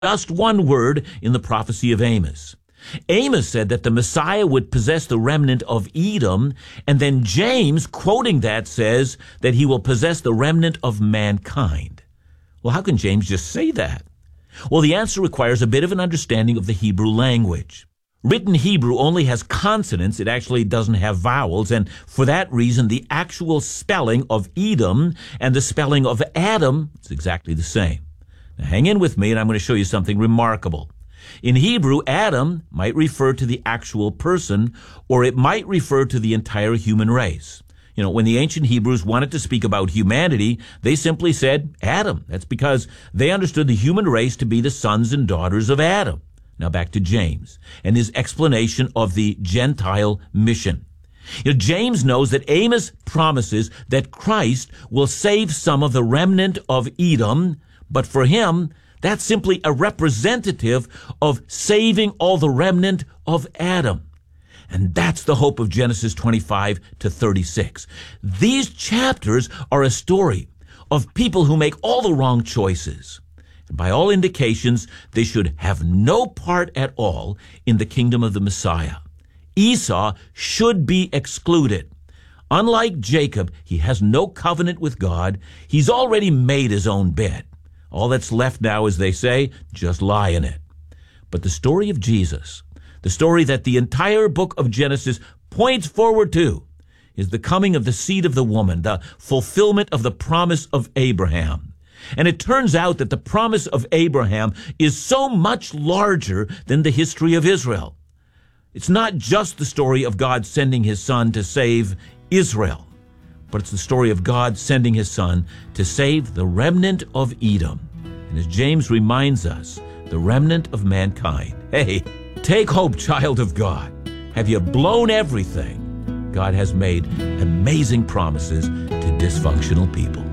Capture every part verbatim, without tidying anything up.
just one word in the prophecy of Amos. Amos said that the Messiah would possess the remnant of Edom, and then James, quoting that, says that he will possess the remnant of mankind. Well, how can James just say that? Well, the answer requires a bit of an understanding of the Hebrew language. Written Hebrew only has consonants. It actually doesn't have vowels, and for that reason, the actual spelling of Edom and the spelling of Adam is exactly the same. Now, hang in with me, and I'm going to show you something remarkable. In Hebrew, Adam might refer to the actual person, or it might refer to the entire human race. You know, when the ancient Hebrews wanted to speak about humanity, they simply said Adam. That's because they understood the human race to be the sons and daughters of Adam. Now back to James and his explanation of the Gentile mission. You know, James knows that Amos promises that Christ will save some of the remnant of Edom, but for him, that's simply a representative of saving all the remnant of Adam. And that's the hope of Genesis twenty-five to thirty-six. These chapters are a story of people who make all the wrong choices. And by all indications, they should have no part at all in the kingdom of the Messiah. Esau should be excluded. Unlike Jacob, he has no covenant with God. He's already made his own bed. All that's left now, as they say, just lie in it. But the story of Jesus, the story that the entire book of Genesis points forward to, is the coming of the seed of the woman, the fulfillment of the promise of Abraham. And it turns out that the promise of Abraham is so much larger than the history of Israel. It's not just the story of God sending his son to save Israel, but it's the story of God sending his son to save the remnant of Edom. And as James reminds us, the remnant of mankind. Hey, take hope, child of God. Have you blown everything? God has made amazing promises to dysfunctional people.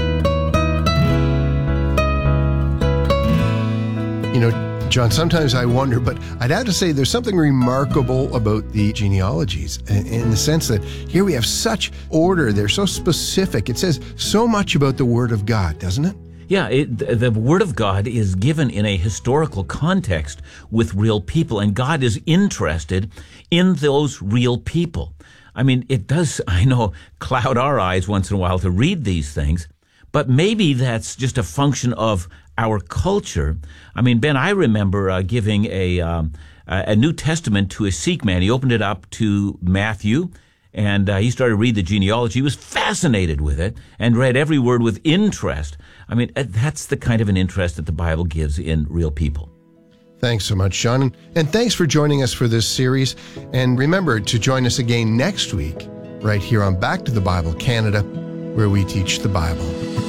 You know, John, sometimes I wonder, but I'd have to say there's something remarkable about the genealogies in the sense that here we have such order. They're so specific. It says so much about the Word of God, doesn't it? Yeah, it, the Word of God is given in a historical context with real people, and God is interested in those real people. I mean, it does, I know, cloud our eyes once in a while to read these things, but maybe that's just a function of our culture. I mean, Ben, I remember uh, giving a um, a New Testament to a Sikh man. He opened it up to Matthew, and uh, he started to read the genealogy. He was fascinated with it and read every word with interest. I mean, that's the kind of an interest that the Bible gives in real people. Thanks so much, John. And, and thanks for joining us for this series. And remember to join us again next week, right here on Back to the Bible Canada, where we teach the Bible.